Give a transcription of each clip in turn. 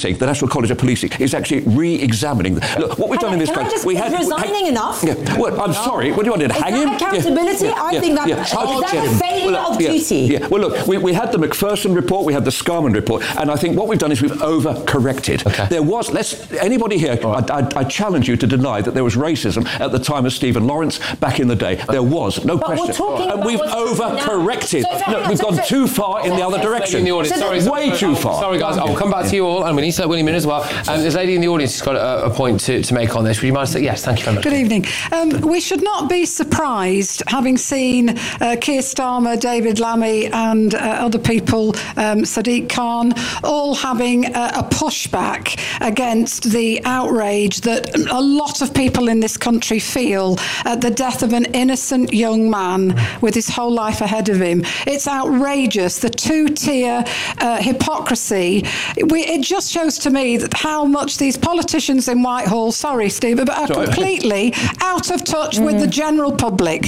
Policing, the National College of Policing, is actually re-examining. Look, what we've done in this country... resigning enough? Yeah. Well, I'm sorry. What do you want to do? Hang him? Accountability? I think that is that a failure of duty. Yeah. Well, look, we had the Macpherson report, we had the Scarman report, and I think what we've done is we've overcorrected. Okay. There was, anybody here, I challenge you to deny that there was racism at the time of Stephen Lawrence back in the day. There was, no question. And we've overcorrected. We've gone too far in the other direction. Way too far. Sorry, guys, I'll come back to you all, and we need to let William in as well. There's a lady in the audience who's got a point to make on this. Would you mind saying yes? Thank you very much. Good evening. We should not be surprised, having seen Keir Starmer, David Lammy and other people, Sadiq Khan, all having a pushback against the outrage that a lot of people in this country feel at the death of an innocent young man with his whole life ahead of him. It's outrageous, the two-tier hypocrisy. It just shows to me that how much these politicians in Whitehall, sorry Steve, but are completely out of touch with the general public.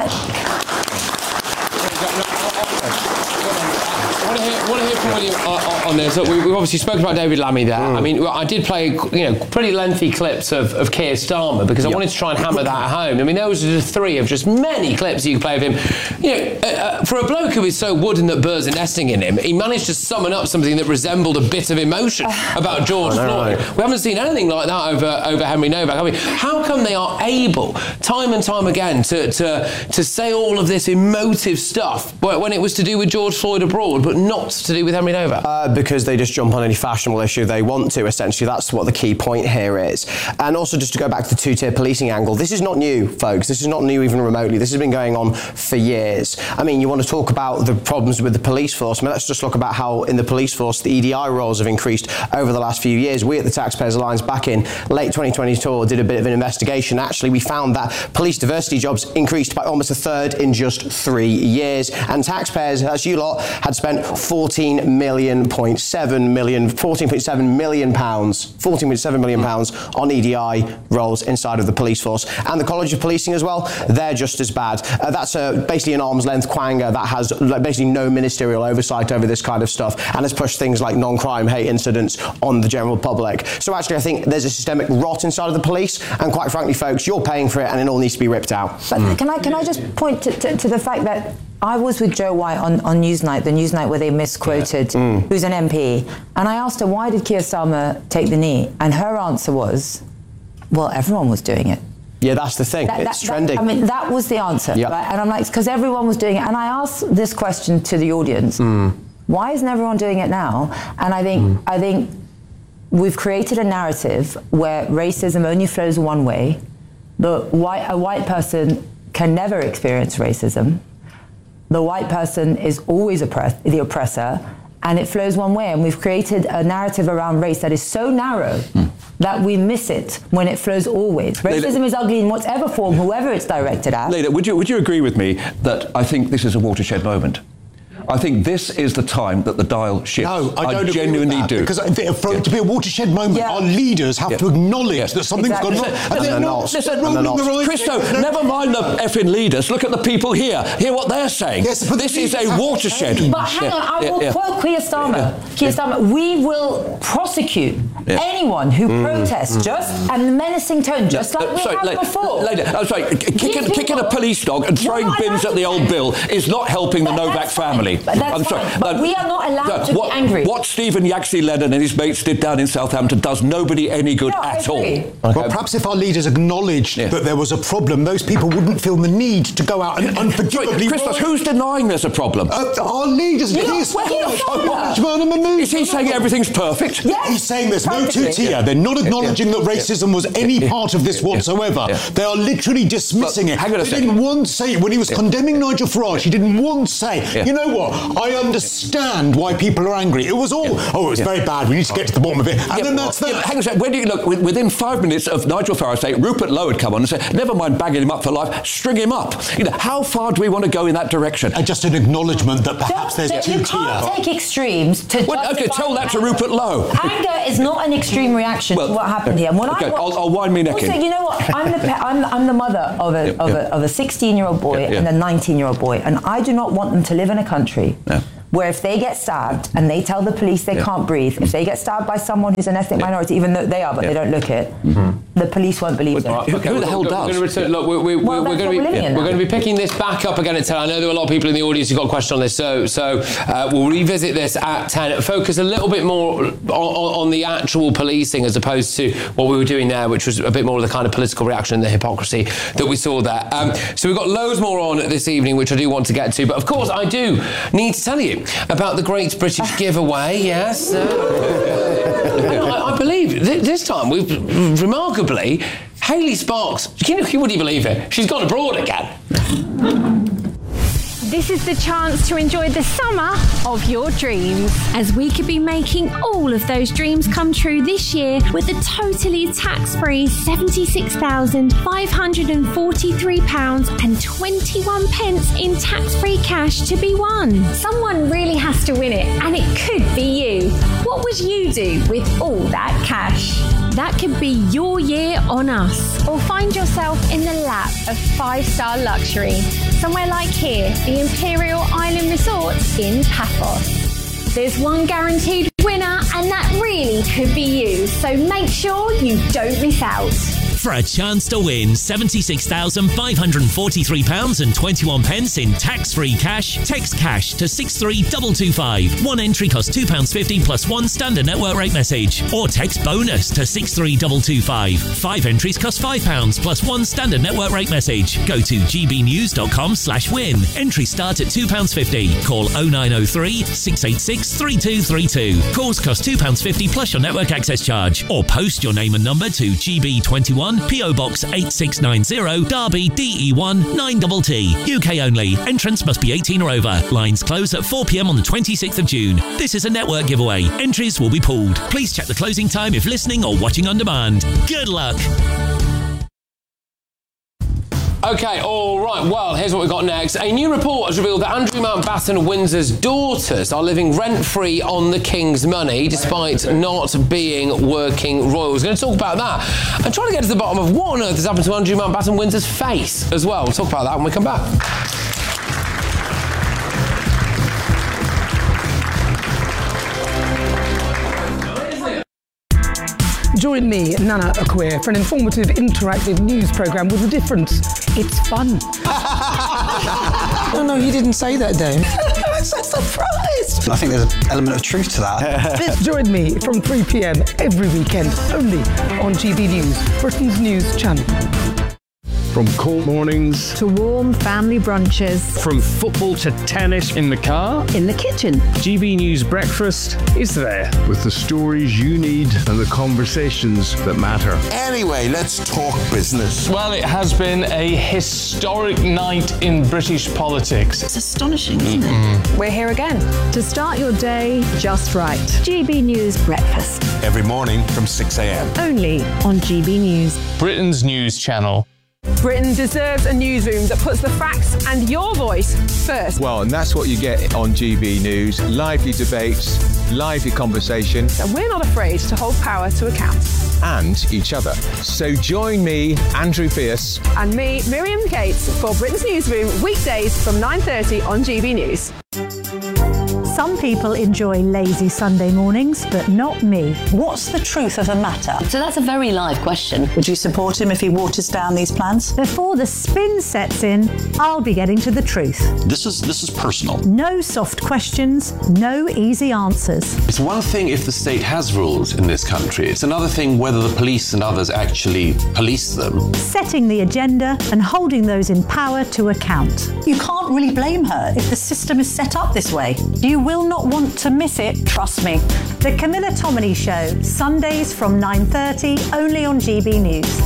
I want to hear from William on this. So we've obviously spoken about David Lammy there. I mean, I did play pretty lengthy clips of Keir Starmer because I wanted to try and hammer that home. I mean, those are just three of just many clips you can play of him. For a bloke who is so wooden that birds are nesting in him, he managed to summon up something that resembled a bit of emotion about George Floyd. Right. We haven't seen anything like that over Henry Novak. I mean, how come they are able, time and time again, to say all of this emotive stuff when it was to do with George Floyd abroad, but not to do with Henry Novak? Because they just jump on any fashionable issue they want to, essentially. That's what the key point here is. And also, just to go back to the two-tier policing angle, this is not new, folks. This is not new even remotely. This has been going on for years. I mean, you want to talk about the problems with the police force. I mean, let's just look about how in the police force the EDI roles have increased over the last few years. We at the Taxpayers Alliance back in late 2022 did a bit of an investigation. Actually, we found that police diversity jobs increased by almost a third in just 3 years. And taxpayers, as you lot, had spent £14.7 million on EDI roles inside of the police force. And the College of Policing as well, they're just as bad. That's basically an arm's length quagga that has basically no ministerial oversight over this kind of stuff and has pushed things like non-crime hate incidents on the general public. So actually I think there's a systemic rot inside of the police, and quite frankly folks, you're paying for it and it all needs to be ripped out. But can I just point to the fact that I was with Jo White on Newsnight, the Newsnight where they misquoted who's an MP, and I asked her, why did Keir Starmer take the knee? And her answer was, well, everyone was doing it. Yeah, that's the thing. It's trending. I mean, that was the answer. Yep. Right? And I'm like, because everyone was doing it. And I asked this question to the audience, why isn't everyone doing it now? And I think we've created a narrative where racism only flows one way. A white person can never experience racism. The white person is always the oppressor, and it flows one way. And we've created a narrative around race that is so narrow that we miss it when it flows all ways. Racism is ugly in whatever form, whoever it's directed at. Leda, would you agree with me that I think this is a watershed moment? I think this is the time that the dial shifts. No, I don't genuinely agree with that, do. Because for it to be a watershed moment, our leaders have to acknowledge that something's gone wrong. Christo, never mind the effing leaders. Look at the people here. Hear what they're saying. Yes, but this is a watershed. But hang on, I will quote Keir Starmer. Keir Starmer, we will prosecute anyone who protests just and the menacing tone, just like we have before. Leda, I'm sorry, kicking a police dog and throwing bins at the old bill is not helping the Novak family. I'm sorry. But we are not allowed to be angry. What Stephen Yaxley Lennon and his mates did down in Southampton does nobody any good at all. Okay. Well, perhaps if our leaders acknowledged that there was a problem, those people wouldn't feel the need to go out and unforgivably... Christos, who's denying there's a problem? Our leaders. Is he saying everything's perfect? Yes. He's saying there's no two-tier. They're not acknowledging that racism was any part of this whatsoever. They are literally dismissing it. Hang on a second. He didn't once say, when he was condemning Nigel Farage, he didn't once say, you know what, I understand why people are angry. It was all, it was very bad, we need to get to the bottom of it. And then that's that. Hang on a second. When do you look, within 5 minutes of Nigel Farage saying, Rupert Lowe had come on and said, never mind bagging him up for life, string him up. How far do we want to go in that direction? Just an acknowledgement that perhaps there's two-tier. You can't take extremes to tell that to Rupert Lowe. Anger is not an extreme reaction to what happened here. When I'll wind me neck in. Also, you know what? I'm the mother of a 16-year-old boy and a 19-year-old boy, and I do not want them to live in a country where if they get stabbed and they tell the police they can't breathe, if they get stabbed by someone who's an ethnic minority, even though they are, but they don't look it, the police won't believe them. Who the hell does? We're going to be picking this back up again at 10. I know there are a lot of people in the audience who've got a question on this, so we'll revisit this at 10. Focus a little bit more on the actual policing as opposed to what we were doing there, which was a bit more of the kind of political reaction and the hypocrisy that we saw there. So we've got loads more on this evening, which I do want to get to, but of course I do need to tell you about the Great British Giveaway. Yes. I believe this time we've remarkably, Hayley Sparks, you wouldn't believe it, she's gone abroad again. This is the chance to enjoy the summer of your dreams, as we could be making all of those dreams come true this year with a totally tax-free £76,543.21 in tax-free cash to be won. Someone really has to win it, and it could be you. What would you do with all that cash? That could be your year on us. Or find yourself in the lap of 5-star luxury, somewhere like here, the Imperial Island Resort in Paphos. There's one guaranteed winner, and that really could be you, so make sure you don't miss out. For a chance to win £76,543.21 in tax-free cash, text cash to 63225. One entry costs £2.50 plus one standard network rate message. Or text bonus to 63225. 5 entries cost £5 plus one standard network rate message. Go to gbnews.com/win. Entries start at £2.50. Call 0903 686 3232. Calls cost £2.50 plus your network access charge. Or post your name and number to GB21 PO Box 8690 Derby DE1 9TT. UK only. Entrance must be 18 or over. Lines close at 4 p.m. on the 26th of June. This is a network giveaway. Entries will be pooled. Please check the closing time if listening or watching on demand. Good luck. OK, all right, well, here's what we've got next. A new report has revealed that Andrew Mountbatten Windsor's daughters are living rent-free on the King's money, despite not being working royals. We're going to talk about that and try to get to the bottom of what on earth has happened to Andrew Mountbatten Windsor's face as well. We'll talk about that when we come back. Join me, Nana Akwe, for an informative, interactive news programme with a difference. It's fun. No, he didn't say that, Dave. I'm so surprised. I think there's an element of truth to that. Join me from 3 p.m. every weekend, only on GB News, Britain's news channel. From cold mornings to warm family brunches. From football to tennis in the car. In the kitchen. GB News Breakfast is there. With the stories you need and the conversations that matter. Anyway, let's talk business. Well, it has been a historic night in British politics. It's astonishing, isn't it? We're here again. To start your day just right. GB News Breakfast. Every morning from 6 a.m. Only on GB News. Britain's news channel. Britain deserves a newsroom that puts the facts and your voice first. Well, and that's what you get on GB News. Lively debates, lively conversation. And we're not afraid to hold power to account. And each other. So join me, Andrew Pierce. And me, Miriam Gates, for Britain's Newsroom, weekdays from 9:30 on GB News. Some people enjoy lazy Sunday mornings, but not me. What's the truth of the matter? So that's a very live question. Would you support him if he waters down these plans? Before the spin sets in, I'll be getting to the truth. This is personal. No soft questions, no easy answers. It's one thing if the state has rules in this country. It's another thing whether the police and others actually police them. Setting the agenda and holding those in power to account. You can't really blame her if the system is set up this way. You will not want to miss it, trust me. The Camilla Tominey Show, Sundays from 9:30, only on GB News.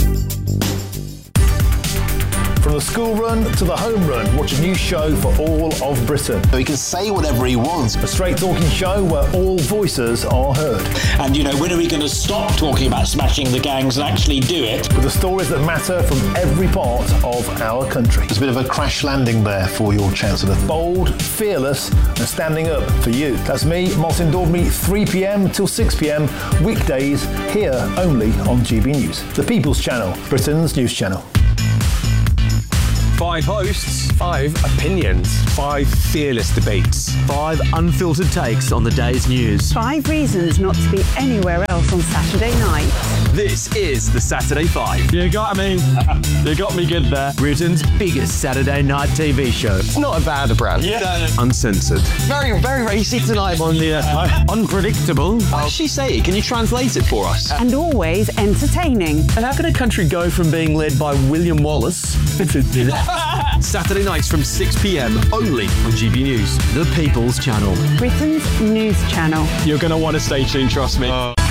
From the school run to the home run, watch a new show for all of Britain. He can say whatever he wants. A straight talking show where all voices are heard. And, when are we going to stop talking about smashing the gangs and actually do it? With the stories that matter from every part of our country. There's a bit of a crash landing there for your Chancellor. Bold, fearless, and standing up for you. That's me, Martin Daubney, 3 p.m. till 6 p.m, weekdays, here only on GB News. The People's Channel, Britain's news channel. 5 hosts, 5 opinions, 5 fearless debates, 5 unfiltered takes on the day's news. 5 reasons not to be anywhere else on Saturday night. This is the Saturday 5. You got me. You got me good there. Britain's biggest Saturday night TV show. It's not a bad brand. Yeah. Uncensored. Very, very racy tonight. On the unpredictable. What does she say? Can you translate it for us? And always entertaining. And how can a country go from being led by William Wallace Saturday nights from 6 p.m. only on GB News, the People's Channel. Britain's news channel. You're going to want to stay tuned, trust me. All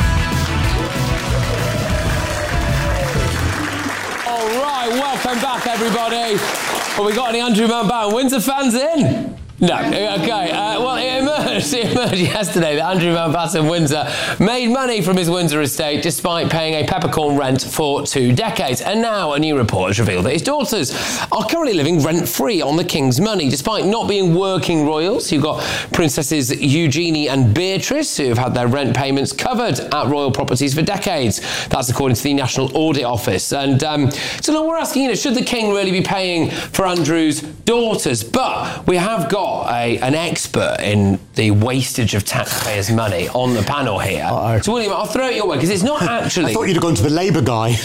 right, welcome back, everybody. Well, we got any Andrew Mountbatten Windsor fans in? No. Okay. Well, it emerged yesterday that Andrew Mountbatten Windsor made money from his Windsor estate despite paying a peppercorn rent for 2 decades. And now a new report has revealed that his daughters are currently living rent-free on the King's money, despite not being working royals. You've got Princesses Eugenie and Beatrice, who have had their rent payments covered at royal properties for decades. That's according to the National Audit Office. And so now we're asking, should the King really be paying for Andrew's daughters? But we have got an expert in the wastage of taxpayers' money on the panel here. Uh-oh. So, William, I'll throw it your way, because it's not actually... I thought you'd have gone to the Labour guy.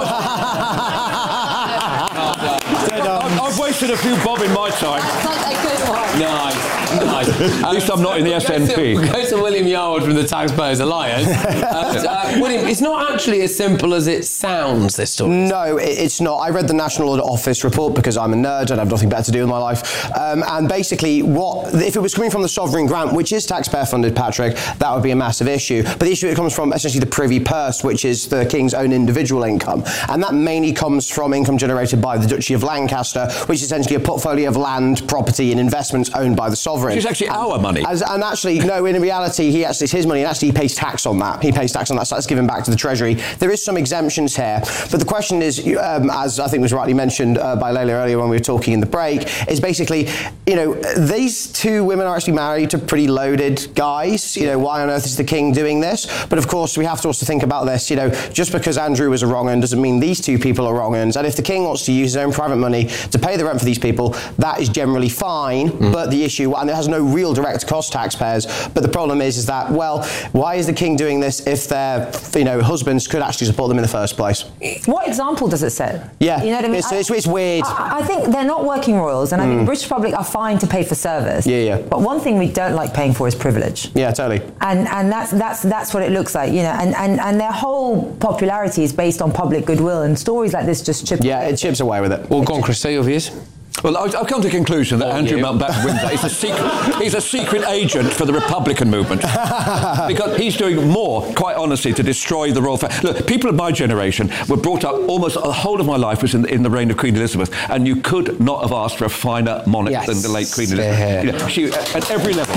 I've wasted a few bob in my time. Nice. At least I'm not in the SNP. We'll go to William Yarwood from the Taxpayers Alliance. William, it's not actually as simple as it sounds, this story. No, it's not. I read the National Audit Office report because I'm a nerd and I have nothing better to do with my life. And basically, if it was coming from the sovereign grant, which is taxpayer-funded, Patrick, that would be a massive issue. But the issue, it comes from essentially the Privy Purse, which is the King's own individual income. And that mainly comes from income generated by the Duchy of Lancaster, which is essentially a portfolio of land, property and investments owned by the sovereign. Which is actually our money. And actually, no, in reality, it's his money, and actually he pays tax on that. He pays tax on that, so that's given back to the Treasury. There is some exemptions here, but the question is, as I think was rightly mentioned by Leila earlier when we were talking in the break, is basically, these 2 women are actually married to pretty loaded guys. Why on earth is the King doing this? But of course, we have to also think about this. Just because Andrew was a wrong un doesn't mean these 2 people are wrong uns. And if the King wants to use his own private money to pay the rent for these people, that is generally fine. But the issue, and it has no real direct cost taxpayers, but the problem is that, well, why is the King doing this if their husbands could actually support them in the first place? What example does it set? Yeah, you know what I mean? It's weird. I think they're not working royals, and I think the British public are fine to pay for service. Yeah. But one thing we don't like paying for is privilege. Yeah, totally. And that's what it looks like, and their whole popularity is based on public goodwill, and stories like this just chip away. Yeah, it chips away with it. Well, go on, Chris, say your views. Well, I've come to the conclusion that Andrew Mountbatten Windsor is a secret agent for the Republican movement. Because he's doing more, quite honestly, to destroy the royal family. Look, people of my generation were brought up, almost the whole of my life was in the reign of Queen Elizabeth, and you could not have asked for a finer monarch than the late Queen Elizabeth. She, at every level.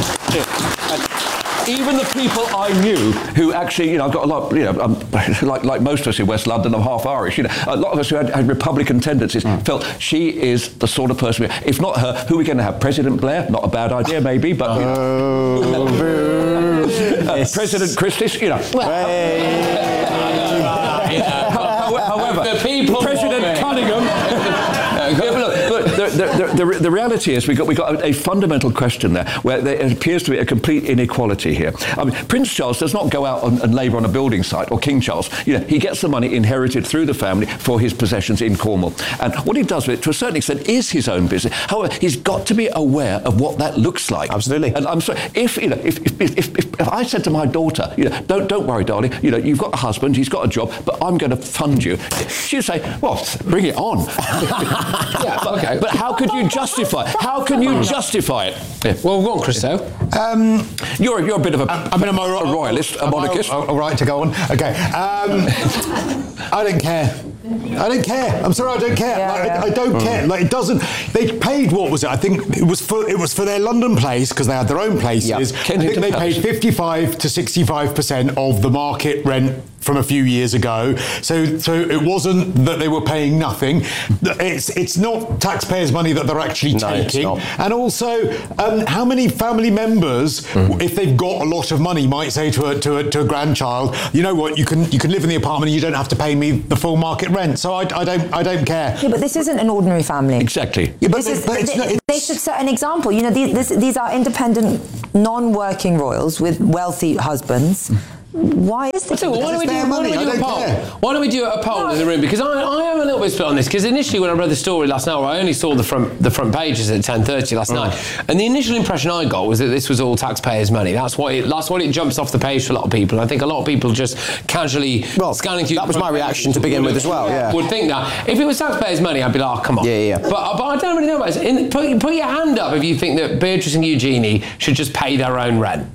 Even the people I knew who actually, I've got a lot, like most of us in West London, I'm half Irish, a lot of us who had Republican tendencies felt she is the sort of person, if not her, who are we going to have? President Blair? Not a bad idea, maybe, but... President Christie, however, President Cunningham... The reality is we've got a fundamental question there where there appears to be a complete inequality here. Prince Charles does not go out and labour on a building site, or King Charles. He gets the money inherited through the family for his possessions in Cornwall. And what he does with it, to a certain extent, is his own business. However, he's got to be aware of what that looks like. Absolutely. And I'm sorry, if I said to my daughter, don't worry, darling, you've got a husband, he's got a job, but I'm going to fund you. She'd say, well, bring it on. Yeah, okay. But how could you justify it? How can you justify it? Yeah. Well, go on, Christo. You're a bit of a royalist, a monarchist. All right to go on. Okay. I don't care. I don't care. I'm sorry, I don't care. I don't care. It doesn't. They paid, what was it? I think it was for their London place, because they had their own places. I think they paid 55 to 65% of the market rent from a few years ago. So it wasn't that they were paying nothing. It's not taxpayers' money that they're actually taking. And also, how many family members, if they've got a lot of money, might say to a grandchild, you know what, you can live in the apartment and you don't have to pay me the full market rent. rent, so I don't care. Yeah, but this isn't an ordinary family. Exactly. Yeah, but they should set an example. You know, these are independent, non-working royals with wealthy husbands. Why is this? Why don't we do a poll in the room? Because I am a little bit split on this. Because initially, when I read the story last night, I only saw the front pages at 10:30 last night, and the initial impression I got was that this was all taxpayers' money. That's what it jumps off the page for a lot of people. And I think a lot of people just casually scanning through. That was my reaction to begin with as well. Yeah, would think that if it was taxpayers' money, I'd be like, oh, come on. Yeah. But I don't really know about this. Put your hand up if you think that Beatrice and Eugenie should just pay their own rent.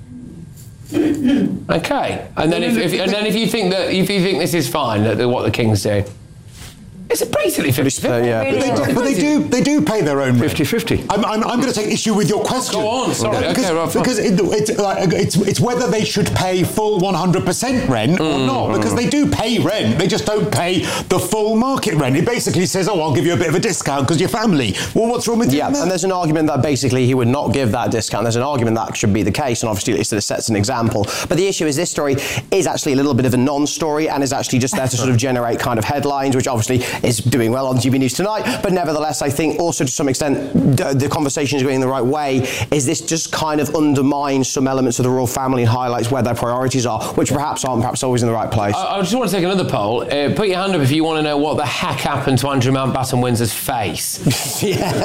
Okay, and then if you think this is fine, that what the Kings do, it's basically 50-50. But they do pay their own 50-50. I'm going to take issue with your question. Go on, sorry. Because it's whether they should pay full 100% rent or not. Because they do pay rent, they just don't pay the full market rent. It basically says, "Oh, I'll give you a bit of a discount because you're family." Well, what's wrong with you? Yeah, and there's an argument that basically he would not give that discount. There's an argument that should be the case, and obviously it sets an example. But the issue is this story is actually a little bit of a non-story and is actually just there to sort of generate kind of headlines, which obviously is doing well on GB News tonight, but nevertheless I think also to some extent the conversation is going in the right way. Is this just kind of undermines some elements of the royal family and highlights where their priorities are, which perhaps aren't always in the right place? I just want to take another poll. Put your hand up if you want to know what the heck happened to Andrew Mountbatten Windsor's face.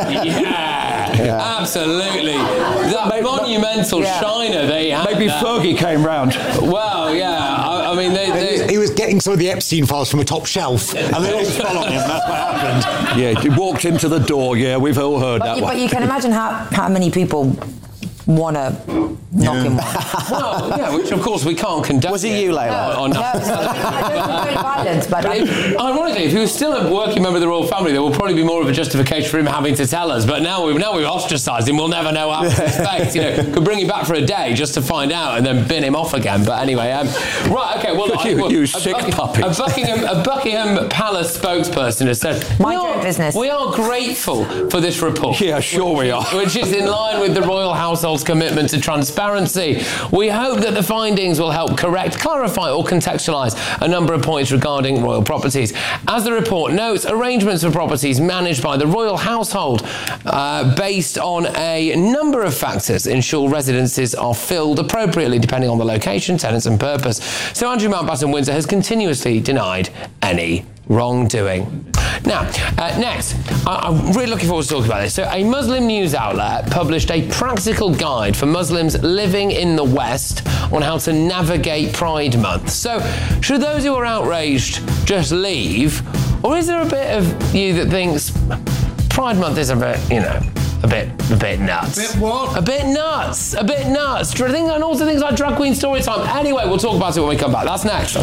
Yeah, absolutely. That monumental shiner they had. Maybe Fergie came round. Well, yeah. I mean, he was getting some of the Epstein files from a top shelf, and they all fell on him. That's what happened. Yeah, he walked into the door. Yeah, we've all heard that one. But you can imagine how many people want to knock him off. Well, yeah, which of course we can't condone. Was it you, Layla? No, I don't think violence, but ironically, if he was still a working member of the royal family, there will probably be more of a justification for him having to tell us. But now we've ostracised him. We'll never know what happened to his face. You know, could bring him back for a day just to find out and then bin him off again. But anyway, right, okay. Well, you sick puppy. A Buckingham Palace spokesperson has said, we are grateful for this report. Yeah, sure we are. Which is in line with the royal household's commitment to transparency. We hope that the findings will help correct, clarify or contextualise a number of points regarding royal properties. As the report notes, arrangements for properties managed by the royal household based on a number of factors ensure residences are filled appropriately depending on the location, tenants and purpose. So Andrew Mountbatten Windsor has continuously denied any wrongdoing. Now, next, I'm really looking forward to talking about this. So a Muslim news outlet published a practical guide for Muslims living in the West on how to navigate Pride Month. So, should those who are outraged just leave? Or is there a bit of you that thinks Pride Month is a bit, a bit nuts? A bit what? A bit nuts. And also things like drag queen story time. Anyway, we'll talk about it when we come back. That's next.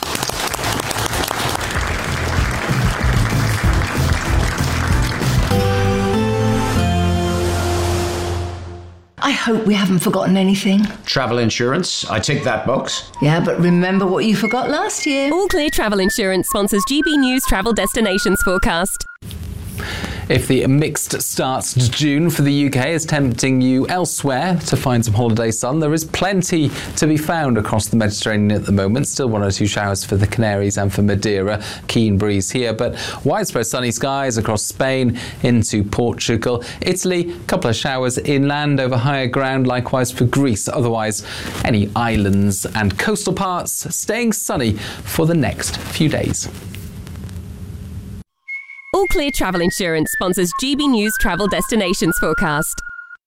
I hope we haven't forgotten anything. Travel insurance, I tick that box. Yeah, but remember what you forgot last year. All Clear Travel Insurance sponsors GB News Travel Destinations Forecast. If the mixed start to June for the UK is tempting you elsewhere to find some holiday sun, there is plenty to be found across the Mediterranean at the moment. Still 1 or 2 showers for the Canaries and for Madeira. Keen breeze here, but widespread sunny skies across Spain into Portugal. Italy, a couple of showers inland over higher ground, likewise for Greece. Otherwise, any islands and coastal parts staying sunny for the next few days. All Clear Travel Insurance sponsors GB News Travel Destinations Forecast.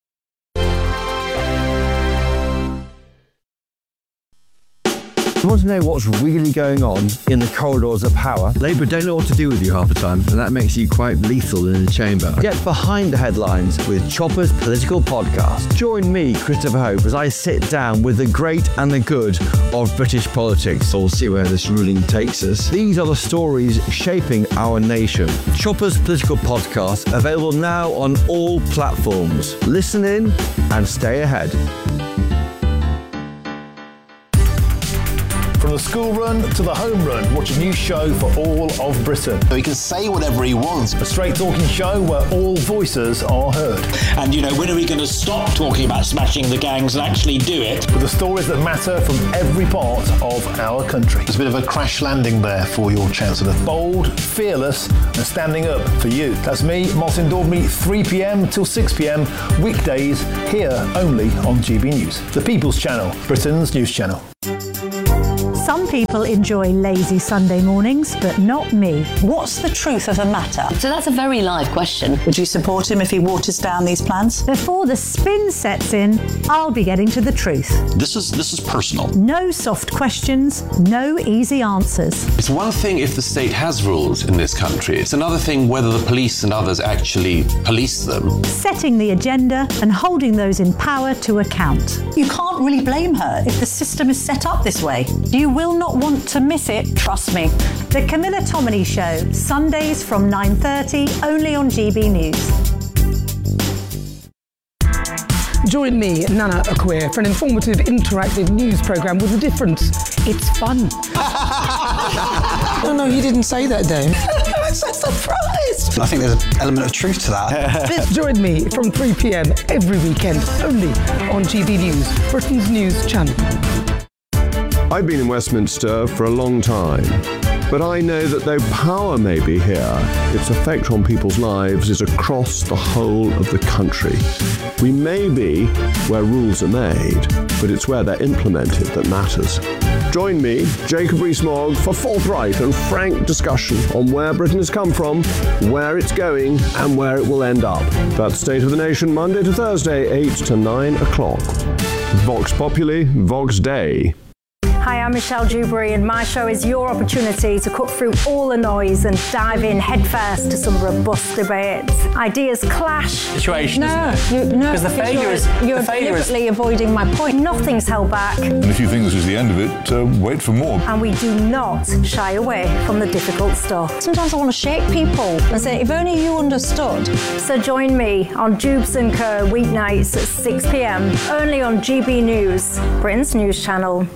You want to know what's really going on in the corridors of power? Labour don't know what to do with you half the time, and that makes you quite lethal in the chamber. Get behind the headlines with Chopper's Political Podcast. Join me, Christopher Hope, as I sit down with the great and the good of British politics. We'll see where this ruling takes us. These are the stories shaping our nation. Chopper's Political Podcast, available now on all platforms. Listen in and stay ahead. From the school run to the home run, watch a new show for all of Britain. He can say whatever he wants. A straight talking show where all voices are heard. And, you know, when are we going to stop talking about smashing the gangs and actually do it? With the stories that matter from every part of our country. There's a bit of a crash landing there for your Chancellor. Bold, fearless and standing up for you. That's me, Martin Daubney, 3pm till 6pm, weekdays, here only on GB News. The People's Channel, Britain's news channel. Some people enjoy lazy Sunday mornings, but not me. What's the truth of the matter? So that's a very live question. Would you support him if he waters down these plans? Before the spin sets in, I'll be getting to the truth. This is personal. No soft questions, no easy answers. It's one thing if the state has rules in this country. It's another thing whether the police and others actually police them. Setting the agenda and holding those in power to account. You can't really blame her if the system is set up this way. You will not want to miss it, trust me. The Camilla Tominey Show, Sundays from 9:30, only on GB News. Join me, Nana Akwe, for an informative, interactive news programme with a difference. It's fun. No, he didn't say that, Dave. I'm so surprised. I think there's an element of truth to that. Join me from 3pm every weekend, only on GB News, Britain's news channel. I've been in Westminster for a long time, but I know that though power may be here, its effect on people's lives is across the whole of the country. We may be where rules are made, but it's where they're implemented that matters. Join me, Jacob Rees-Mogg, for forthright and frank discussion on where Britain has come from, where it's going, and where it will end up. That's State of the Nation, Monday to Thursday, 8 to 9 o'clock. Vox Populi, Vox Dei. Hi, I'm Michelle Dewberry, and my show is your opportunity to cut through all the noise and dive in headfirst to some robust debates. Ideas clash. Situation, No, isn't it? because the failure you're deliberately avoiding my point. Nothing's held back. And if you think this is the end of it, wait for more. And we do not shy away from the difficult stuff. Sometimes I want to shake people and say, if only you understood. So join me on Jubes & Co. weeknights at 6pm, only on GB News, Britain's news channel.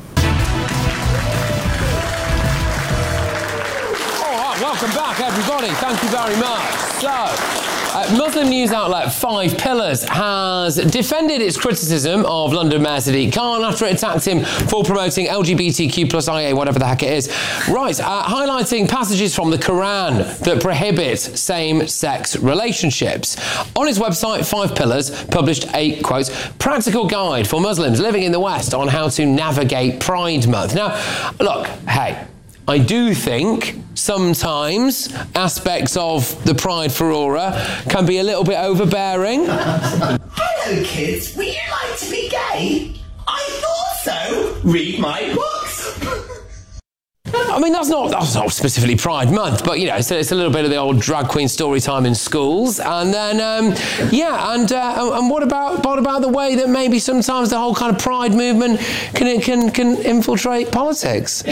Welcome back, everybody. Thank you very much. So, Muslim news outlet 5 Pillars has defended its criticism of London Mayor Sadiq Khan after it attacked him for promoting LGBTQ plus IA, whatever the heck it is. Right, highlighting passages from the Quran that prohibit same-sex relationships. On its website, 5 Pillars published a, quote, practical guide for Muslims living in the West on how to navigate Pride Month. Now, look, hey, I do think sometimes aspects of the Pride furore can be a little bit overbearing. Hello, kids. Would you like to be gay? I thought so. Read my books. I mean, that's not specifically Pride Month, but, you know, it's a little bit of the old drag queen story time in schools. And then, and what about the way that maybe sometimes the whole kind of Pride movement can infiltrate politics?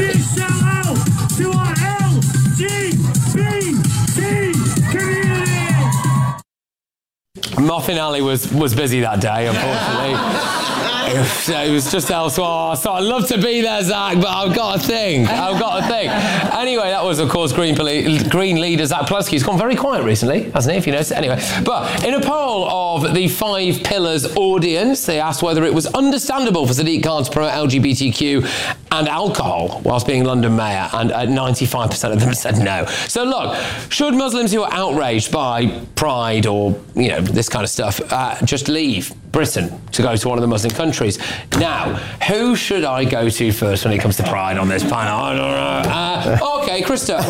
Muffin Alley was busy that day, unfortunately. It was just elsewhere. So I'd love to be there, Zach, but I've got to think. Anyway, that was, of course, Green leader Zach Plusky. He's gone very quiet recently, hasn't he, if you noticed? Anyway, but in a poll of the 5 Pillars audience, they asked whether it was understandable for Sadiq Khan to promote LGBTQ and alcohol whilst being London mayor, and 95% of them said no. So look, should Muslims who are outraged by Pride or, you know, this kind of stuff just leave Britain to go to one of the Muslim countries? Now, who should I go to first when it comes to Pride on this panel? I don't know. Okay, Krista.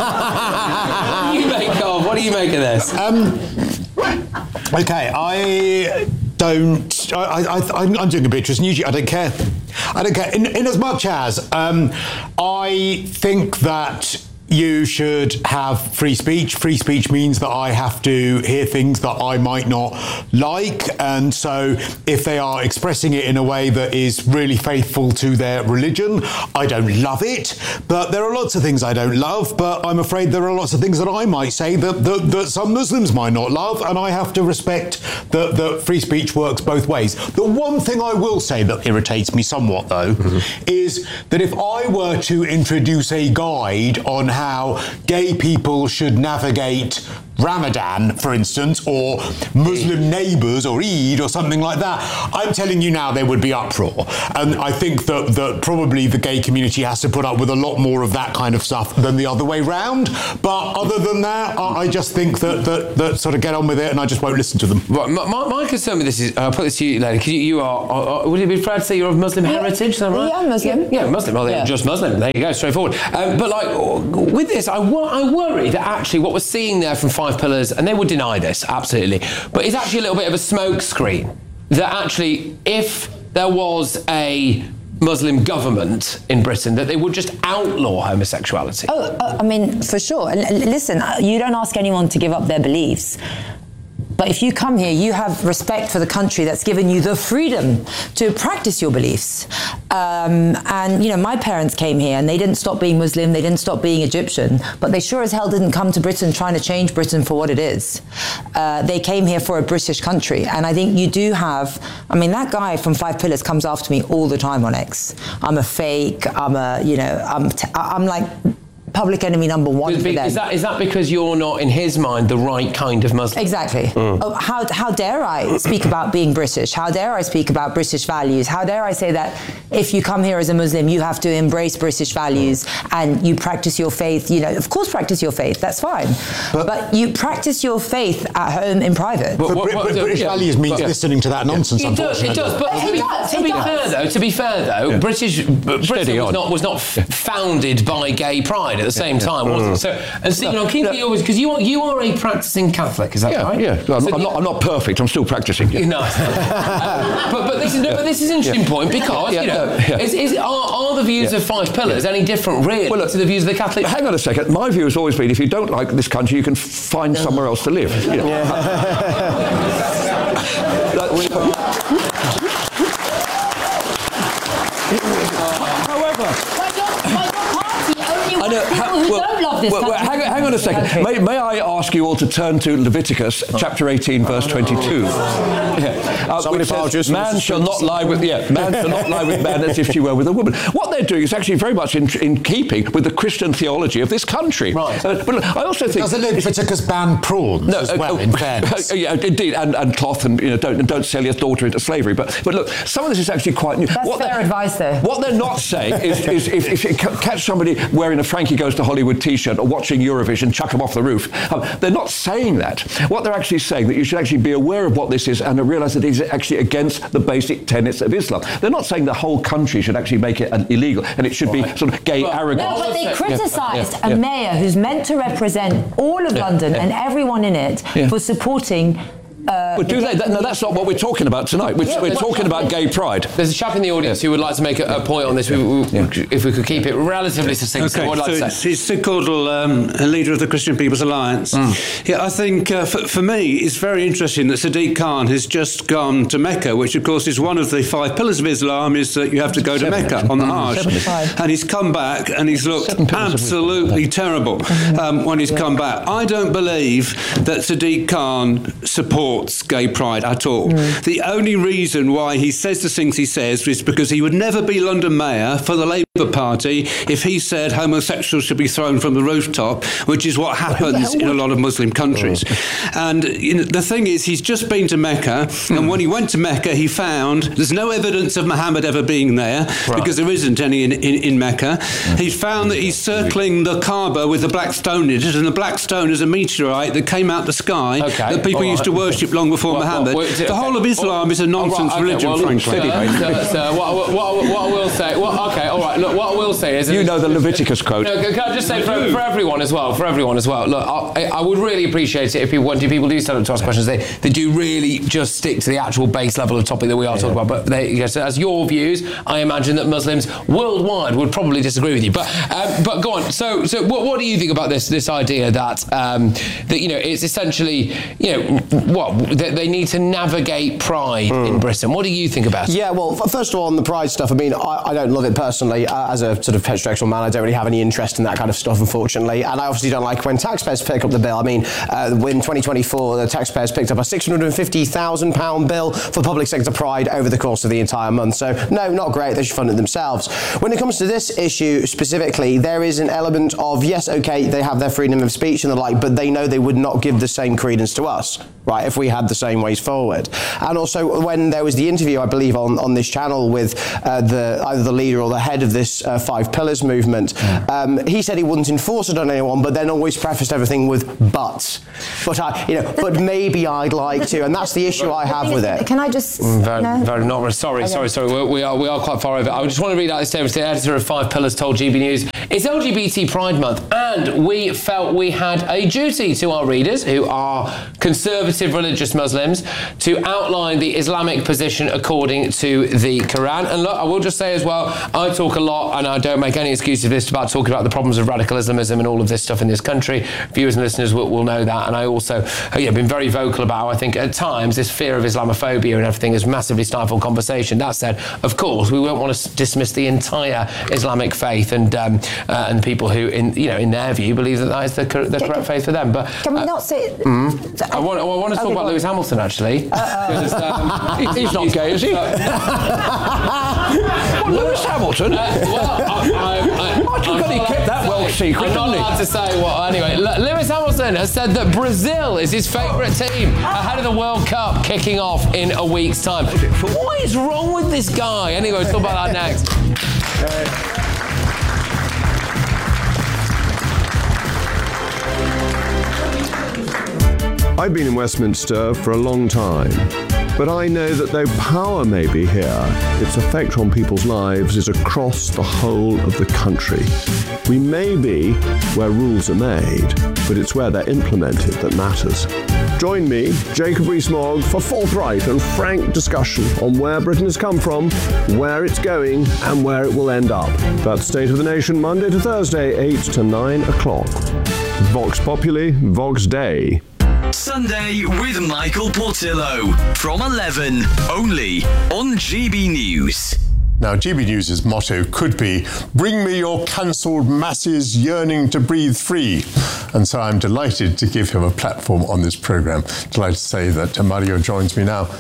What do you make of this? Okay, I'm doing a Beatrice and usually I don't care. In as much as I think that you should have free speech. Free speech means that I have to hear things that I might not like. And so if they are expressing it in a way that is really faithful to their religion, I don't love it. But there are lots of things I don't love, but I'm afraid there are lots of things that I might say that some Muslims might not love, and I have to respect that free speech works both ways. The one thing I will say that irritates me somewhat, though, is that if I were to introduce a guide on how gay people should navigate Ramadan, for instance, or Muslim neighbours, or Eid, or something like that, I'm telling you now there would be uproar. And I think that probably the gay community has to put up with a lot more of that kind of stuff than the other way round. But other than that, I just think that sort of get on with it, and I just won't listen to them. Right, my concern with this is, I'll put this to you, lady, because you are, would it be fair to say you're of Muslim heritage, is that right? Yeah, I'm Muslim. Yeah, Muslim, well, they're just Muslim, there you go, straightforward. But like, with this, I worry that actually what we're seeing there from Five Pillars, and they would deny this, absolutely, but it's actually a little bit of a smoke screen, that actually, if there was a Muslim government in Britain, that they would just outlaw homosexuality. I mean, for sure. And listen, you don't ask anyone to give up their beliefs. But if you come here, you have respect for the country that's given you the freedom to practice your beliefs. And, you know, my parents came here and they didn't stop being Muslim, they didn't stop being Egyptian, but they sure as hell didn't come to Britain trying to change Britain for what it is. They came here for a British country. And I think you do have, I mean, that guy from Five Pillars comes after me all the time on X. I'm a fake, I'm like public enemy number one for them. Is that because you're not, in his mind, the right kind of Muslim? Exactly. Oh, how dare I speak about being British? How dare I speak about British values? How dare I say that if you come here as a Muslim, you have to embrace British values and you practice your faith? You know, of course, practice your faith. That's fine. But you practice your faith at home in private. But British values means listening to that nonsense. It does. But to be fair though, Britain was not founded by gay pride at the same time, wasn't it? So, and Stephen, I'm keen to yours because you are a practicing Catholic, is that right? Yeah, I'm not perfect. I'm still practicing. Yeah. No, but this is an interesting point because are the views of Five Pillars any different really to the views of the Catholic? Hang on a second. My view has always been: if you don't like this country, you can find somewhere else to live. You know? Hang on a second. Okay. May I ask you all to turn to Leviticus chapter 18, verse 22, which says, "Man shall not lie with man as if she were with a woman." What they're doing is actually very much in keeping with the Christian theology of this country. Right. But I also think does Leviticus ban prawns as well? In fairness, yeah, indeed, and cloth, and don't sell your daughter into slavery. But look, some of this is actually quite new. That's fair advice, though. What they're not saying is if you catch somebody wearing a Frankie Goes to Hollywood T-shirt or watching Eurovision, chuck them off the roof. They're not saying that. What they're actually saying that you should actually be aware of what this is and realise that it is actually against the basic tenets of Islam. They're not saying the whole country should actually make it illegal and it should be sort of gay arrogance. No, but they criticised a mayor who's meant to represent all of London and everyone in it for supporting. But do they? No, that's not what we're talking about tonight. We're talking about gay pride. There's a chap in the audience who would like to make a point on this. If we could keep it relatively succinct. Okay, What would like to say? He's Sid Cordell, a leader of the Christian People's Alliance. Yeah, I think for me it's very interesting that Sadiq Khan has just gone to Mecca, which of course is one of the 5 pillars of Islam, is that you have to go to Mecca on the Hajj. And he's come back and he's looked absolutely terrible when he's come back. I don't believe that Sadiq Khan supports gay pride at all. The only reason why he says the things he says is because he would never be London Mayor for the Labour Party if he said homosexuals should be thrown from the rooftop, which is what happens in a lot of Muslim countries. And the thing is, he's just been to Mecca, and when he went to Mecca, he found there's no evidence of Muhammad ever being there, because there isn't any in Mecca. He found that he's circling the Kaaba with the black stone in it, and the black stone is a meteorite that came out the sky that people used to worship worshipped long before Muhammad. The whole of Islam is a nonsense religion, frankly. What I will say... okay, all right, look, what I will say is... You know the Leviticus Code. No, can I just say for everyone as well, look, I would really appreciate it if people do stand up to ask questions, they do really just stick to the actual base level of topic that we are talking about. But as your views, I imagine that Muslims worldwide would probably disagree with you. But go on. So what do you think about this idea that it's essentially that they need to navigate pride in Britain? What do you think about it? Yeah, well, first of all, on the pride stuff, I mean, I don't love it personally. As a sort of heterosexual man, I don't really have any interest in that kind of stuff, unfortunately. And I obviously don't like when taxpayers pick up the bill. I mean, in 2024, the taxpayers picked up a £650,000 bill for public sector pride over the course of the entire month. So, no, not great. They should fund it themselves. When it comes to this issue specifically, there is an element of, yes, okay, they have their freedom of speech and the like, but they know they would not give the same credence to us, right, if we had the same ways forward. And also, when there was the interview, I believe, on this channel with either the leader or the head of this Five Pillars movement, he said he wouldn't enforce it on anyone, but then always prefaced everything with but maybe I'd like to, and that's the issue I have with it. Can I just... Sorry. We are quite far over. I just want to read out this statement. The editor of Five Pillars told GB News, it's LGBT Pride Month, and we felt we had a duty to our readers, who are conservative religious Muslims, to outline the Islamic position according to the Quran. And look, I will just say as well, I talk a lot, and I don't make any excuses for this, about talking about the problems of radical Islamism and all of this stuff in this country. Viewers and listeners will know that. And I also been very vocal about how I think at times this fear of Islamophobia and everything has massively stifled conversation. That said, of course, we won't want to dismiss the entire Islamic faith and people who, in their view, believe that is the correct faith for them. But can we not say? I want to talk about Lewis Hamilton, actually. He's not gay, is he? Lewis Hamilton? He kept that well secret, I'm not allowed to say what. Anyway, Lewis Hamilton has said that Brazil is his favourite team ahead of the World Cup kicking off in a week's time. What is wrong with this guy? Anyway, we'll talk about that next. I've been in Westminster for a long time, but I know that though power may be here, its effect on people's lives is across the whole of the country. We may be where rules are made, but it's where they're implemented that matters. Join me, Jacob Rees-Mogg, for forthright and frank discussion on where Britain has come from, where it's going, and where it will end up. That's State of the Nation, Monday to Thursday, 8 to 9 o'clock. Vox Populi, Vox Dei. Sunday with Michael Portillo from 11, only on GB News. Now, GB News' motto could be, bring me your cancelled masses yearning to breathe free. And so I'm delighted to give him a platform on this programme. Delighted to say that Mario joins me now.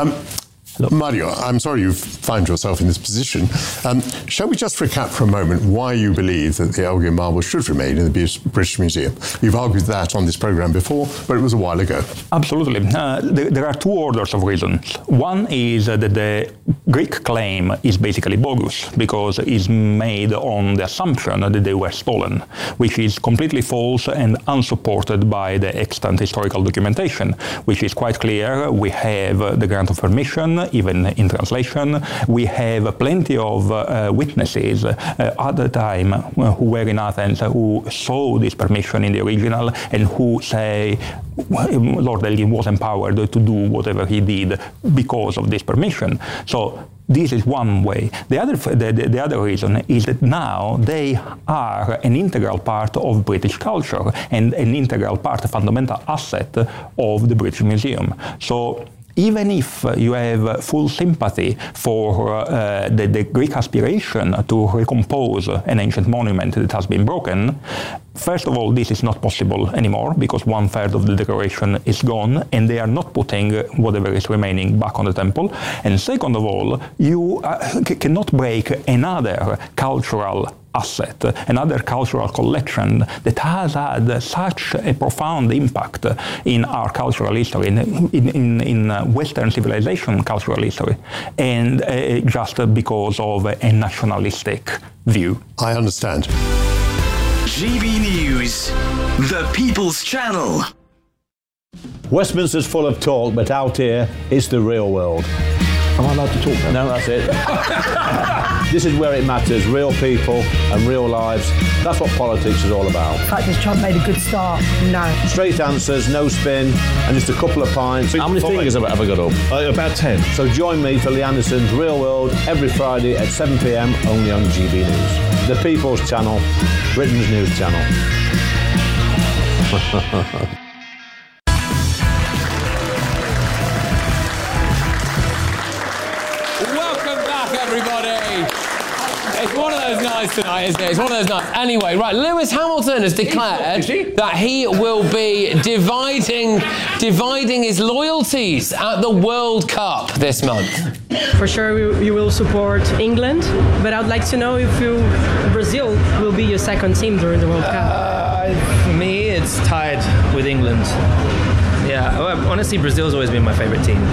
Mario, I'm sorry you find yourself in this position. Shall we just recap for a moment why you believe that the Elgin Marble should remain in the British Museum? You've argued that on this programme before, but it was a while ago. Absolutely. There are two orders of reasons. One is that the Greek claim is basically bogus because it's made on the assumption that they were stolen, which is completely false and unsupported by the extant historical documentation, which is quite clear. We have the grant of permission, even in translation. We have plenty of witnesses at the time who were in Athens who saw this permission in the original and who say Lord Elgin was empowered to do whatever he did because of this permission. So this is one way. The other reason is that now they are an integral part of British culture and an integral part, a fundamental asset of the British Museum. So even if you have full sympathy for the Greek aspiration to recompose an ancient monument that has been broken, first of all, this is not possible anymore because 1/3 of the decoration is gone and they are not putting whatever is remaining back on the temple. And second of all, you cannot break another cultural asset, another cultural collection that has had such a profound impact in our cultural history, in Western civilization cultural history, and just because of a nationalistic view. I understand. GB News, the People's Channel. Westminster's full of talk, but out here, it's the real world. Am I allowed to talk now? No, that's it. This is where it matters, real people and real lives. That's what politics is all about. In fact, has Trump made a good start? No. Straight answers, no spin, and just a couple of pints. How many fingers have I ever got up? About 10. So join me for Lee Anderson's Real World every Friday at 7 p.m. only on GB News. The People's Channel, Britain's news channel. It's one of those nights tonight, isn't it? It's one of those nights. Anyway, right, Lewis Hamilton has declared that he will be dividing his loyalties at the World Cup this month. For sure, you will support England, but I'd like to know if Brazil will be your second team during the World Cup. For me, it's tied with England. Yeah, well, honestly, Brazil's always been my favourite team.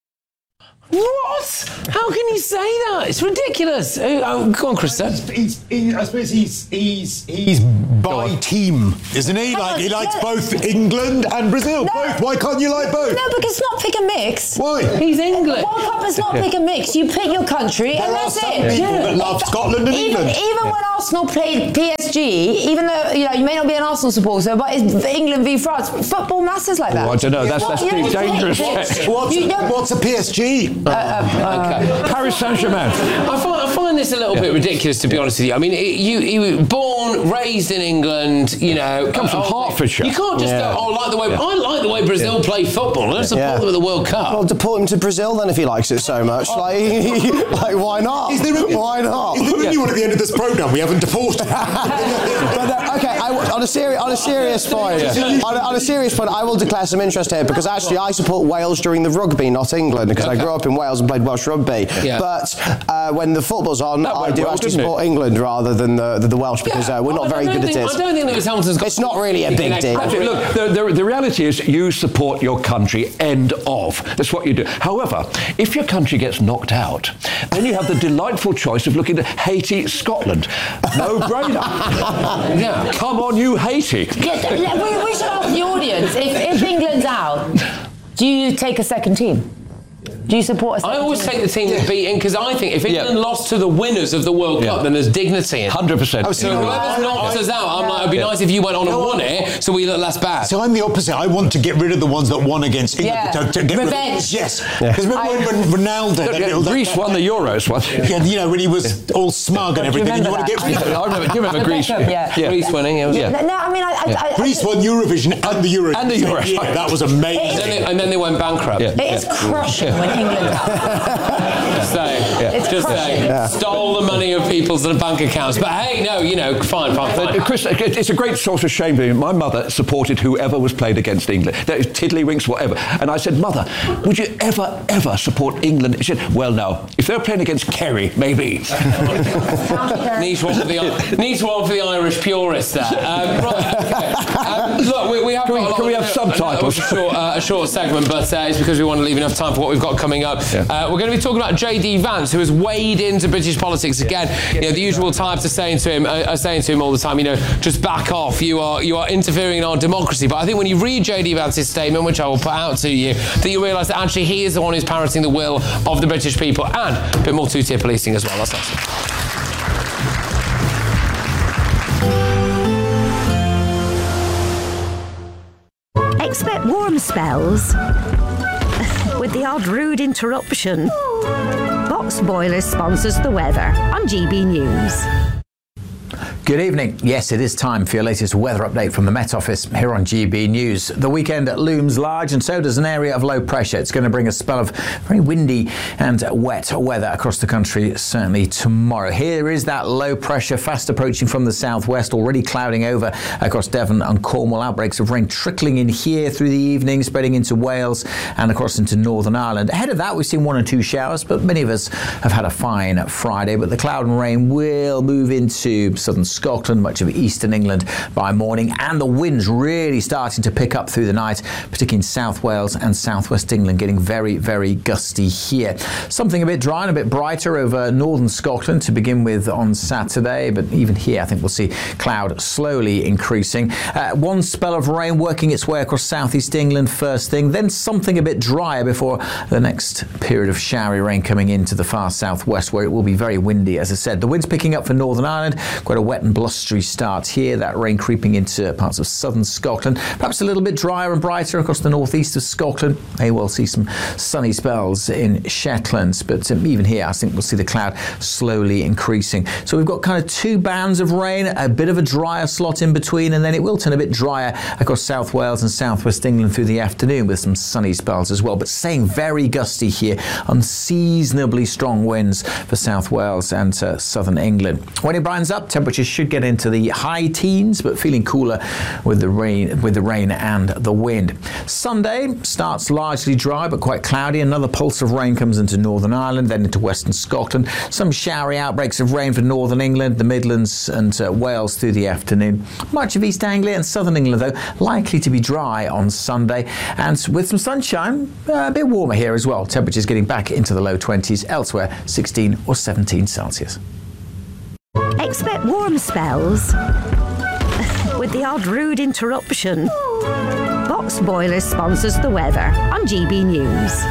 What? How can you say that? It's ridiculous. Go on, Krista. I suppose he's by team, isn't he? Like he likes both England and Brazil. No. Both. Why can't you like both? No, because it's not pick and mix. Why? He's England. The World Cup is not pick and mix. You pick your country and that's it. There are some people that love Scotland and England. Even when Arsenal played PSG, even though you may not be an Arsenal supporter, but it's England v France. Football matters like that. Oh, I don't know. That's too dangerous. What's a PSG? Okay. Paris Saint-Germain. I find this a little bit ridiculous, to be honest with you. I mean, you were born, raised in England, you know. Come from Hertfordshire. You can't just go, I like the way Brazil play football. Let's support them at the World Cup. Well, deport him to Brazil then if he likes it so much. Like why not? Why not? Is there anyone at the end of this programme we haven't deported? Okay, on a serious point, on a serious point, I will declare some interest here because actually I support Wales during the rugby, not England, because I grew up in Wales and played Welsh rugby. Yeah. But when the football's on, I do actually support England rather than the Welsh because we're not very good at it. I don't think Lewis Hamilton's got... It's not really a big deal. Look, the reality is you support your country, end of. That's what you do. However, if your country gets knocked out, then you have the delightful choice of looking at Haiti, Scotland. No brainer. Yeah. Come on, you Haiti. We should ask the audience, if England's out, do you take a second team? Do you support a second I always take the team that beat because I think if England lost to the winners of the World Cup, then there's dignity in it. 100%. So whoever's knocked us out, I'm like, it'd be nice if you went on and won it so we look less bad. So I'm the opposite. I want to get rid of the ones that won against England. To get revenge. Yes. Because remember when Ronaldo... Greece won the Euros once. Yeah, you know, when he was all smug and everything. And you want to get rid of it. Do you remember Greece? Greece winning. No, I mean, Greece won Eurovision and the Euros. And the Euros. Yeah, that was amazing. And then they went bankrupt. It is crushing when England's out. Just saying. Stole the money of people's bank accounts. But hey, no, you know, fine. Chris, it's a great source of shame. My mother supported whoever was played against England. Tiddlywinks, whatever. And I said, Mother, would you ever support England? She said, well, no. If they're playing against Kerry, maybe. Needs one for the Irish purists there. Look, we have got a lot. Can we have subtitles? A short segment, but it's because we want to leave enough time for what we've got coming up. We're going to be talking about JD Vance, who has weighed into British politics again. You know, the usual types are saying to him all the time, you know, just back off. You are interfering in our democracy. But I think when you read JD Vance's statement, which I will put out to you, that you realise that actually he is the one who's parroting the will of the British people, and a bit more two-tier policing as well. That's nice. Expect warm spells with the odd rude interruption. Box Boilers sponsors the weather on GB News. Good evening. Yes, it is time for your latest weather update from the Met Office here on GB News. The weekend looms large and so does an area of low pressure. It's going to bring a spell of very windy and wet weather across the country, certainly tomorrow. Here is that low pressure fast approaching from the southwest, already clouding over across Devon and Cornwall. Outbreaks of rain trickling in here through the evening, spreading into Wales and across into Northern Ireland. Ahead of that, we've seen 1 or 2 showers, but many of us have had a fine Friday. But the cloud and rain will move into southern Scotland Scotland, much of eastern England by morning, and the winds really starting to pick up through the night, particularly in South Wales and southwest England, getting very, very gusty here. Something a bit dry and a bit brighter over northern Scotland to begin with on Saturday, but even here I think we'll see cloud slowly increasing. One spell of rain working its way across southeast England first thing, then something a bit drier before the next period of showery rain coming into the far southwest, where it will be very windy. As I said, the wind's picking up for Northern Ireland, quite a wet and blustery start here, that rain creeping into parts of southern Scotland, perhaps a little bit drier and brighter across the northeast of Scotland. May well see some sunny spells in Shetland, but even here I think we'll see the cloud slowly increasing. So we've got kind of two bands of rain, a bit of a drier slot in between, and then it will turn a bit drier across South Wales and southwest England through the afternoon with some sunny spells as well, but staying very gusty here, unseasonably strong winds for South Wales and southern England. When it brightens up, temperatures should get into the high teens, but feeling cooler with the rain and the wind. Sunday starts largely dry but quite cloudy. Another pulse of rain comes into Northern Ireland, then into western Scotland. Some showery outbreaks of rain for northern England, the Midlands and Wales through the afternoon. Much of East Anglia and southern England, though, likely to be dry on Sunday, and with some sunshine, a bit warmer here as well. Temperatures getting back into the low 20s, elsewhere 16 or 17 Celsius. Expect warm spells with the odd rude interruption. Box Boilers sponsors the weather on GB News.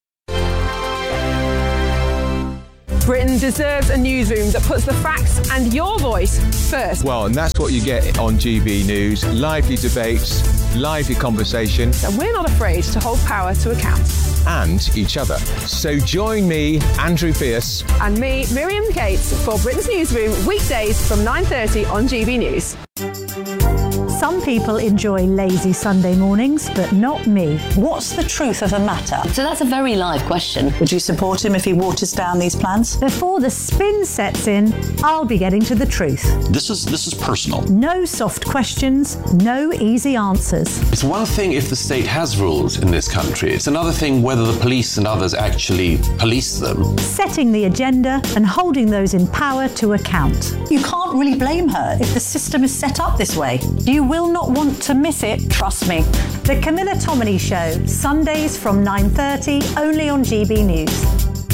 Britain deserves a newsroom that puts the facts and your voice first. Well, and that's what you get on GB News. Lively debates, lively conversation. And we're not afraid to hold power to account. And each other. So join me, Andrew Pierce. And me, Miriam Cates, for Britain's Newsroom, weekdays from 9:30 on GB News. Some people enjoy lazy Sunday mornings, but not me. What's the truth of a matter? So that's a very live question. Would you support him if he waters down these plans? Before the spin sets in, I'll be getting to the truth. This is personal. No soft questions, no easy answers. It's one thing if the state has rules in this country. It's another thing whether the police and others actually police them. Setting the agenda and holding those in power to account. You can't really blame her if the system is set up this way. You will not want to miss it, trust me. The Camilla Tominey Show, Sundays from 9:30, only on GB News.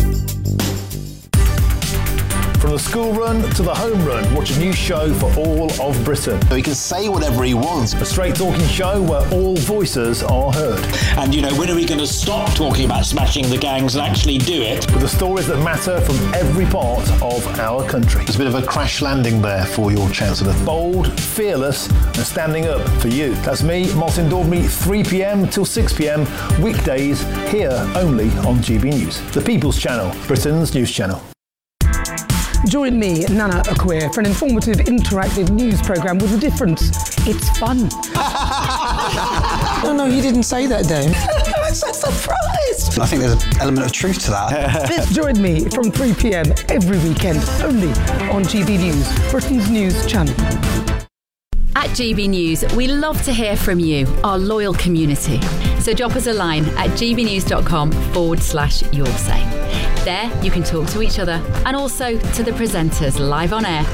From the school run to the home run, watch a new show for all of Britain. He can say whatever he wants. A straight talking show where all voices are heard. And when are we going to stop talking about smashing the gangs and actually do it? With the stories that matter from every part of our country. There's a bit of a crash landing there for your Chancellor. Bold, fearless and standing up for you. That's me, Martin Daubney, 3 p.m. till 6 p.m. weekdays here only on GB News. The People's Channel, Britain's news channel. Join me, Nana Akweer, for an informative, interactive news programme with a difference. It's fun. No, he didn't say that, Dave. I'm so surprised. I think there's an element of truth to that. Join me from 3 p.m. every weekend, only on GB News, Britain's news channel. At GB News, we love to hear from you, our loyal community. So drop us a line at gbnews.com/yoursay. There, you can talk to each other and also to the presenters live on air.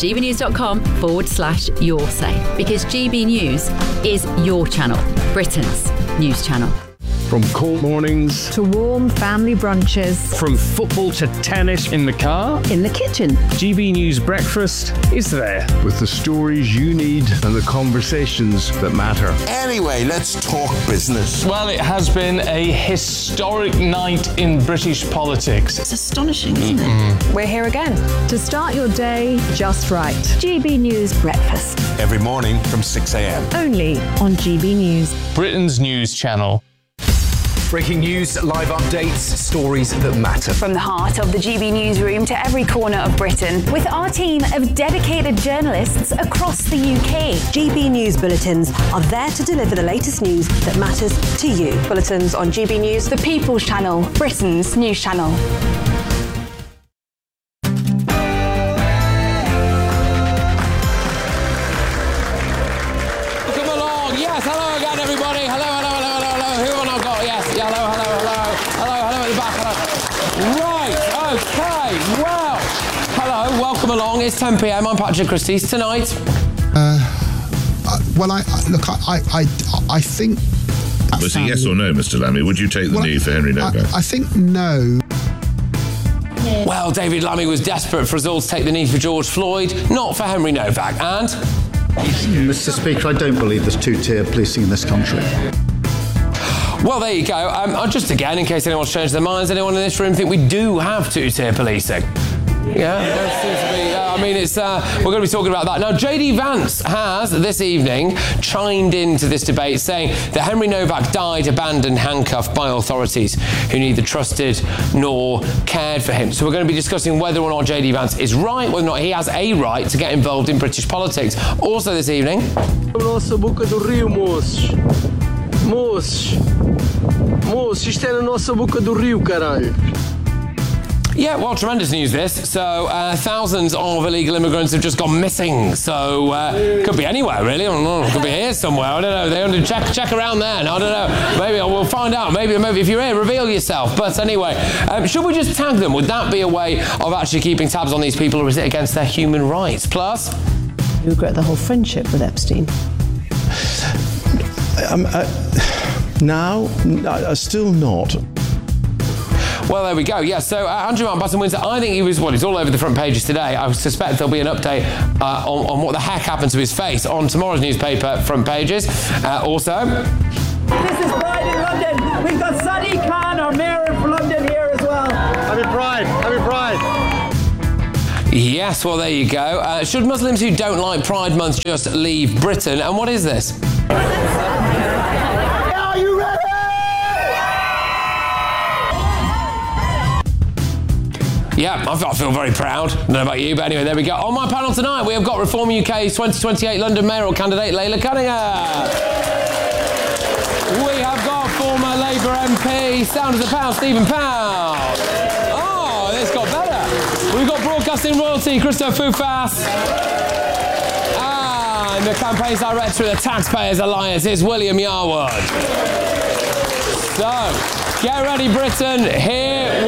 gbnews.com/yoursay. Because GB News is your channel, Britain's news channel. From cold mornings to warm family brunches. From football to tennis in the car. In the kitchen. GB News Breakfast is there. With the stories you need and the conversations that matter. Anyway, let's talk business. Well, it has been a historic night in British politics. It's astonishing, isn't it? We're here again. To start your day just right. GB News Breakfast. Every morning from 6 a.m. Only on GB News. Britain's news channel. Breaking news, live updates, stories that matter. From the heart of the GB newsroom to every corner of Britain, with our team of dedicated journalists across the UK. GB News Bulletins are there to deliver the latest news that matters to you. Bulletins on GB News, the People's Channel, Britain's news channel. Come along. Yes, hello again, everybody. Hello. Who have I got? Yes, hello at the back. Hello. Right, okay, well, hello, welcome welcome along. It's 10 p.m. I'm Patrick Christie's. Tonight. I think. Was it yes or no, Mr. Lammy? Would you take the knee for Henry Novak? I think no. Well, David Lammy was desperate for us all to take the knee for George Floyd, not for Henry Novak. And? Mr. Speaker, I don't believe there's two-tier policing in this country. Well, there you go. Just again, in case anyone's changed their minds, anyone in this room think we do have two-tier policing? Yeah, that seems to be. We're going to be talking about that. Now, JD Vance has, this evening, chimed into this debate saying that Henry Novak died abandoned, handcuffed by authorities who neither trusted nor cared for him. So we're going to be discussing whether or not JD Vance is right, whether or not he has a right to get involved in British politics. Also this evening... Nossa boca do rio, moços. Moços, isto é na nossa boca do rio, caralho. Yeah, well, tremendous news this. So, thousands of illegal immigrants have just gone missing. So, could be anywhere, really. I don't know. Could be here somewhere. I don't know. They want to check around there. I don't know. Maybe we'll find out. Maybe if you're here, reveal yourself. But anyway, should we just tag them? Would that be a way of actually keeping tabs on these people, or is it against their human rights? Plus, you regret the whole friendship with Epstein? Still not. Well, there we go. Yeah, so Andrew Mountbatten wins it. I think he's all over the front pages today. I suspect there'll be an update on what the heck happened to his face on tomorrow's newspaper front pages. Also... This is Pride in London. We've got Sadiq Khan, our mayor of London, here as well. Happy Pride. Happy Pride. Yes, well, there you go. Should Muslims who don't like Pride Month just leave Britain? And what is this? Are you ready? Yeah, I feel very proud. I don't know about you, but anyway, there we go. On my panel tonight, we have got Reform UK's 2028 London mayoral candidate, Layla Cunningham. We have got former Labour MP, Sound of the Pound, Stephen Powell. Oh, this got better. We've got broadcasting royalty, Christoph Fufas. And the campaign's director of the Taxpayers Alliance is William Yarwood. So, get ready, Britain. Here